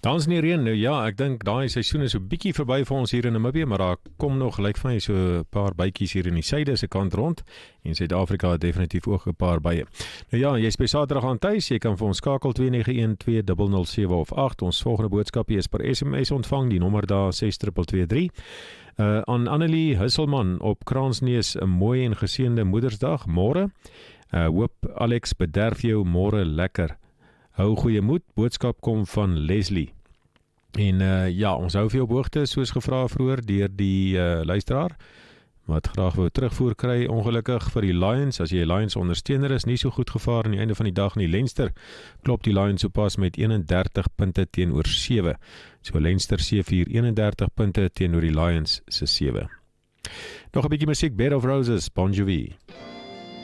Dans nie reën, nou ja, ek dink daai seisoen is so bietjie verby vir ons hier in Namibië, maar daar kom nog lyk vir my so 'n paar bytjies hier in die suide se kant rond en Suid-Afrika het definitief ook 'n paar bye. Nou ja, jy's by Saterdag aan tuis, jy kan vir ons skakel 2912007 of 8. Ons volgende boodskapie is per SMS ontvang, die nommer daar 6223. Aan Annelie Husselman op Kransneus 'n mooi en geseënde Moedersdag môre. Hoop Alex bederf jou môre lekker. Hou goeie moed, boodskap kom van Leslie. En ja, ons hou vir jou op hoogte, soos gevra vroeër deur die luisteraar, wat graag wou terugvoer kry, ongelukkig vir die Lions, as jy Lions ondersteuner is, nie so goed gevaar aan die einde van die dag nie. Leinster klop die Lions sopas met 31 punte teenoor 7. So Leinster C4, 31 punte teenoor die Lions se 7. Nog 'n bietjie musiek, Bed of Roses, Bon Jovi.